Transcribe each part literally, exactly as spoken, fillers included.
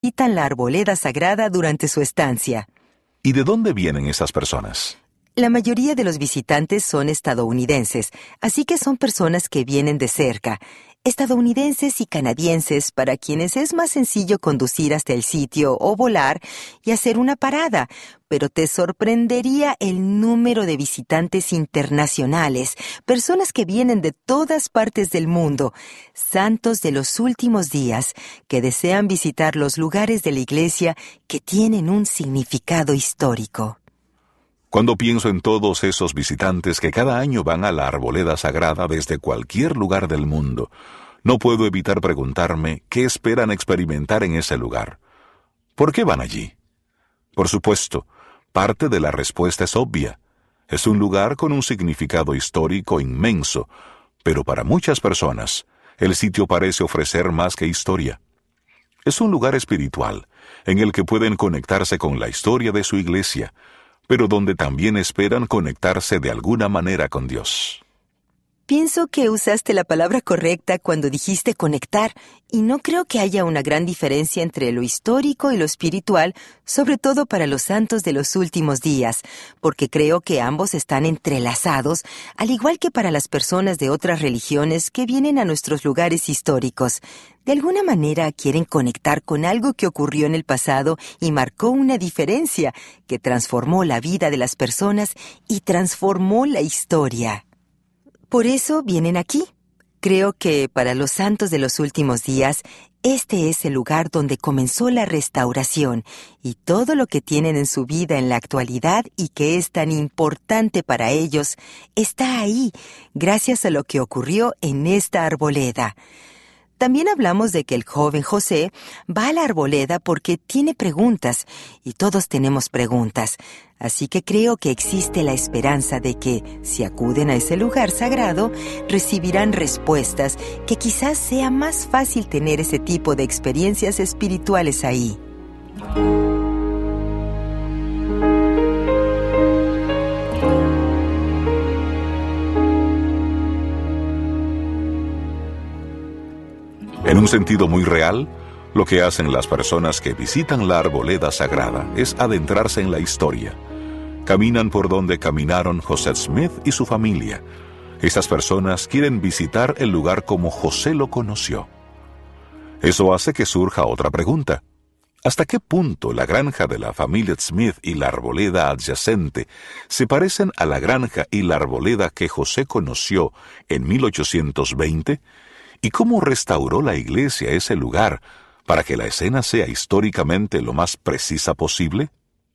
visitan la arboleda sagrada durante su estancia. ¿Y de dónde vienen esas personas? La mayoría de los visitantes son estadounidenses, así que son personas que vienen de cerca. Estadounidenses y canadienses para quienes es más sencillo conducir hasta el sitio o volar y hacer una parada, pero te sorprendería el número de visitantes internacionales, personas que vienen de todas partes del mundo, santos de los últimos días que desean visitar los lugares de la iglesia que tienen un significado histórico. Cuando pienso en todos esos visitantes que cada año van a la arboleda sagrada desde cualquier lugar del mundo, no puedo evitar preguntarme qué esperan experimentar en ese lugar. ¿Por qué van allí? Por supuesto, parte de la respuesta es obvia. Es un lugar con un significado histórico inmenso, pero para muchas personas, el sitio parece ofrecer más que historia. Es un lugar espiritual, en el que pueden conectarse con la historia de su iglesia, pero donde también esperan conectarse de alguna manera con Dios. Pienso que usaste la palabra correcta cuando dijiste conectar, y no creo que haya una gran diferencia entre lo histórico y lo espiritual, sobre todo para los santos de los últimos días, porque creo que ambos están entrelazados, al igual que para las personas de otras religiones que vienen a nuestros lugares históricos. De alguna manera quieren conectar con algo que ocurrió en el pasado y marcó una diferencia, que transformó la vida de las personas y transformó la historia. Por eso vienen aquí. Creo que para los santos de los últimos días, este es el lugar donde comenzó la restauración y todo lo que tienen en su vida en la actualidad y que es tan importante para ellos, está ahí, gracias a lo que ocurrió en esta arboleda. También hablamos de que el joven José va a la arboleda porque tiene preguntas, y todos tenemos preguntas. Así que creo que existe la esperanza de que, si acuden a ese lugar sagrado, recibirán respuestas, que quizás sea más fácil tener ese tipo de experiencias espirituales ahí. En un sentido muy real, lo que hacen las personas que visitan la arboleda sagrada es adentrarse en la historia. Caminan por donde caminaron José Smith y su familia. Estas personas quieren visitar el lugar como José lo conoció. Eso hace que surja otra pregunta. ¿Hasta qué punto la granja de la familia Smith y la arboleda adyacente se parecen a la granja y la arboleda que José conoció en mil ochocientos veinte? ¿Y cómo restauró la iglesia ese lugar para que la escena sea históricamente lo más precisa posible?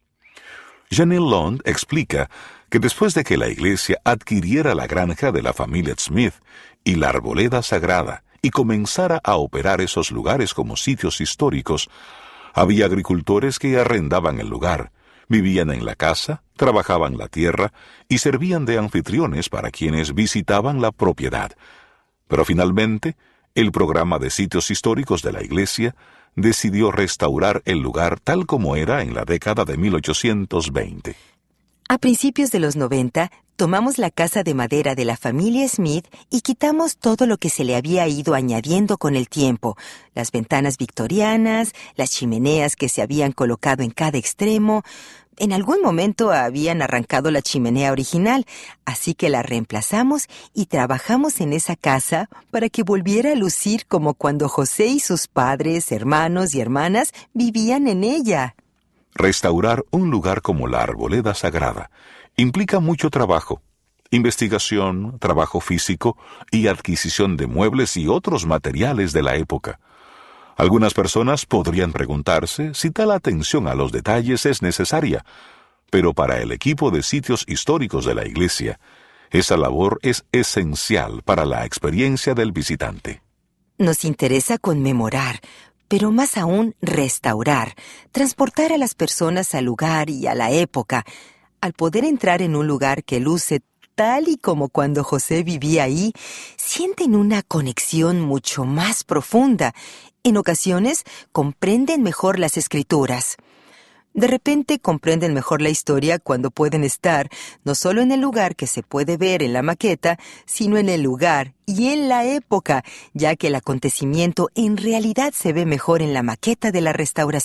Janelle Lund explica que después de que la iglesia adquiriera la granja de la familia Smith y la arboleda sagrada y comenzara a operar esos lugares como sitios históricos, había agricultores que arrendaban el lugar, vivían en la casa, trabajaban la tierra y servían de anfitriones para quienes visitaban la propiedad. Pero finalmente, el programa de sitios históricos de la iglesia decidió restaurar el lugar tal como era en la década de mil ochocientos veinte. A principios de los noventa, tomamos la casa de madera de la familia Smith y quitamos todo lo que se le había ido añadiendo con el tiempo, las ventanas victorianas, las chimeneas que se habían colocado en cada extremo. En algún momento habían arrancado la chimenea original, así que la reemplazamos y trabajamos en esa casa para que volviera a lucir como cuando José y sus padres, hermanos y hermanas vivían en ella. Restaurar un lugar como la arboleda sagrada implica mucho trabajo, investigación, trabajo físico y adquisición de muebles y otros materiales de la época. Algunas personas podrían preguntarse si tal atención a los detalles es necesaria, pero para el equipo de sitios históricos de la iglesia, esa labor es esencial para la experiencia del visitante. Nos interesa conmemorar, pero más aún restaurar, transportar a las personas al lugar y a la época. Al poder entrar en un lugar que luce tal y como cuando José vivía ahí, sienten una conexión mucho más profunda. En ocasiones, comprenden mejor las escrituras. De repente, comprenden mejor la historia cuando pueden estar no solo en el lugar que se puede ver en la maqueta, sino en el lugar y en la época, ya que el acontecimiento en realidad se ve mejor en la maqueta de la restauración.